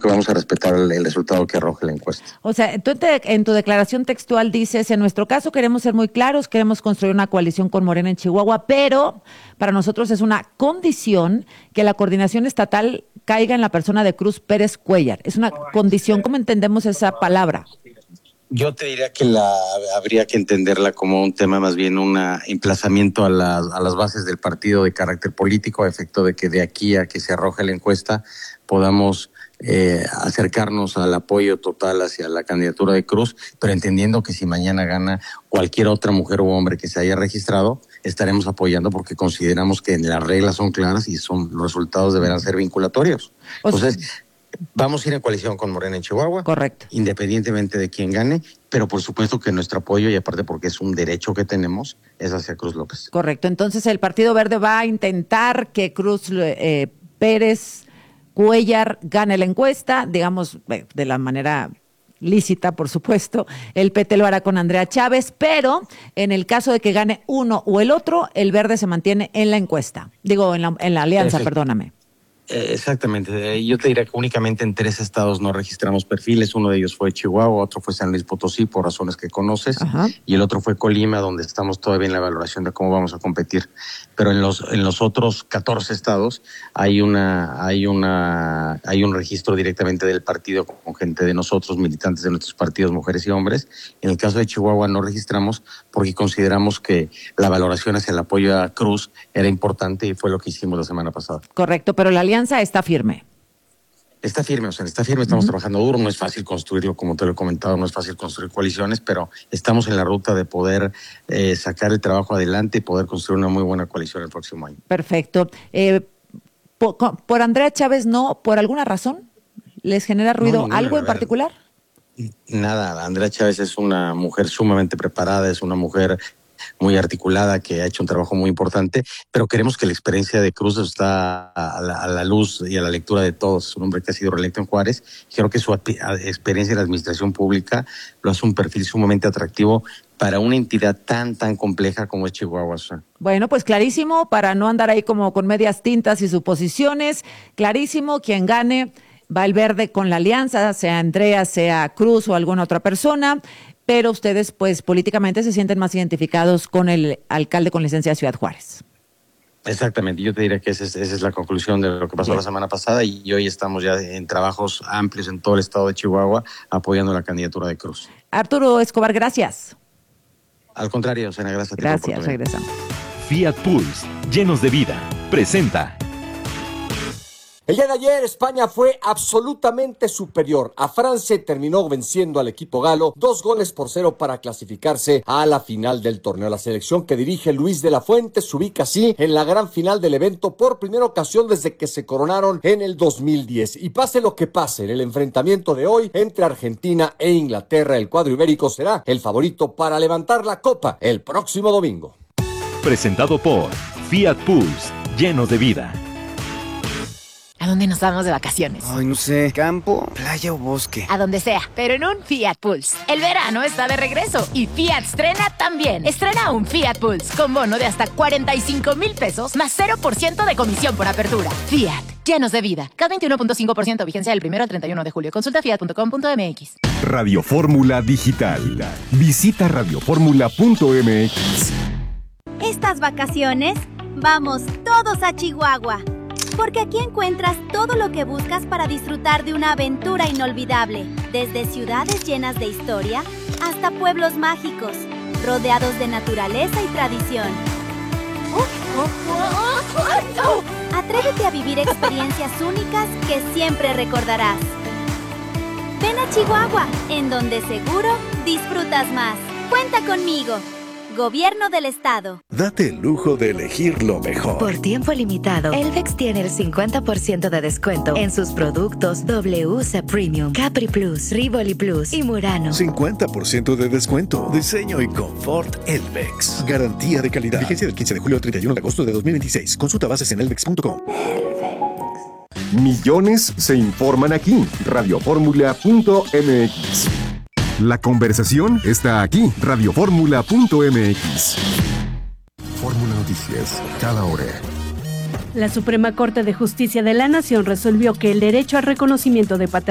que vamos a respetar el resultado que arroje la encuesta. O sea, tú en tu declaración textual dices, en nuestro caso queremos ser muy claros, queremos construir una coalición con Morena en Chihuahua, pero para nosotros es una condición que la coordinación estatal caiga en la persona de Cruz Pérez Cuéllar. Es una condición, ¿cómo entendemos esa palabra? Yo te diría que habría que entenderla como un tema, más bien un emplazamiento a las bases del partido de carácter político, a efecto de que de aquí a que se arroje la encuesta podamos acercarnos al apoyo total hacia la candidatura de Cruz, pero entendiendo que si mañana gana cualquier otra mujer u hombre que se haya registrado, estaremos apoyando porque consideramos que las reglas son claras y los resultados deberán ser vinculatorios. Entonces, vamos a ir en coalición con Morena en Chihuahua. Correcto. Independientemente de quién gane, pero por supuesto que nuestro apoyo, y aparte porque es un derecho que tenemos, es hacia Cruz López. Correcto. Entonces el Partido Verde va a intentar que Cruz Pérez Cuéllar gane la encuesta, digamos, de la manera lícita, por supuesto. El PT lo hará con Andrea Chávez, pero en el caso de que gane uno o el otro, el Verde se mantiene en la encuesta. Digo, en la alianza, perdóname. Exactamente. Yo te diría que únicamente en 3 estados no registramos perfiles. Uno de ellos fue Chihuahua, otro fue San Luis Potosí, por razones que conoces. Ajá. Y el otro fue Colima, donde estamos todavía en la evaluación de cómo vamos a competir. Pero en los otros 14 estados hay un registro directamente del partido con gente de nosotros, militantes de nuestros partidos, mujeres y hombres. En el caso de Chihuahua no registramos porque consideramos que la valoración hacia el apoyo a Cruz era importante y fue lo que hicimos la semana pasada. Correcto, pero la alianza está firme. Está firme, estamos trabajando duro, no es fácil construirlo, como te lo he comentado, no es fácil construir coaliciones, pero estamos en la ruta de poder sacar el trabajo adelante y poder construir una muy buena coalición el próximo año. Perfecto. ¿Por Andrea Chávez no, por alguna razón? ¿Les genera ruido algo en particular? Nada, Andrea Chávez es una mujer sumamente preparada, es una mujer muy articulada, que ha hecho un trabajo muy importante, pero queremos que la experiencia de Cruz está a la luz y a la lectura de todos. Es un hombre que ha sido reelecto en Juárez. Creo que su experiencia en la administración pública lo hace un perfil sumamente atractivo para una entidad tan compleja como es Chihuahua. Bueno, pues clarísimo, para no andar ahí como con medias tintas y suposiciones, clarísimo, quien gane va el Verde con la alianza, sea Andrea, sea Cruz o alguna otra persona. Pero ustedes, pues, políticamente se sienten más identificados con el alcalde con licencia de Ciudad Juárez. Exactamente, yo te diría que esa es la conclusión de lo que pasó la semana pasada y hoy estamos ya en trabajos amplios en todo el estado de Chihuahua apoyando la candidatura de Cruz. Arturo Escobar, gracias. Al contrario, Sena, gracias a ti. Gracias, regresamos. Fiat Pulse, llenos de vida, presenta. El día de ayer España fue absolutamente superior a Francia y terminó venciendo al equipo galo 2-0 para clasificarse a la final del torneo. La selección que dirige Luis de la Fuente se ubica así en la gran final del evento por primera ocasión desde que se coronaron en el 2010. Y pase lo que pase en el enfrentamiento de hoy entre Argentina e Inglaterra, el cuadro ibérico será el favorito para levantar la copa el próximo domingo. Presentado por Fiat Pulse, llenos de vida. ¿A dónde nos vamos de vacaciones? Ay, no sé, campo, playa o bosque. A donde sea, pero en un Fiat Pulse. El verano está de regreso y Fiat estrena también. Estrena un Fiat Pulse con bono de hasta 45,000 pesos más 0% de comisión por apertura. Fiat, llenos de vida. CAT 21.5%, vigencia del 1 al 31 de julio. Consulta fiat.com.mx. Radio Fórmula Digital. Visita radioformula.mx. Estas vacaciones, vamos todos a Chihuahua. Porque aquí encuentras todo lo que buscas para disfrutar de una aventura inolvidable. Desde ciudades llenas de historia hasta pueblos mágicos, rodeados de naturaleza y tradición. Atrévete a vivir experiencias únicas que siempre recordarás. Ven a Chihuahua, en donde seguro disfrutas más. Cuenta conmigo. Gobierno del Estado. Date el lujo de elegir lo mejor. Por tiempo limitado, Elvex tiene el 50% de descuento en sus productos WC Premium, Capri Plus, Rivoli Plus y Murano. 50% de descuento. Diseño y confort Elvex. Garantía de calidad. Vigencia del 15 de julio al 31 de agosto de 2026. Consulta bases en elvex.com. Millones se informan aquí. Radioformula.mx. La conversación está aquí, radioformula.mx. Fórmula Noticias, cada hora. La Suprema Corte de Justicia de la Nación resolvió que el derecho al reconocimiento de paternidad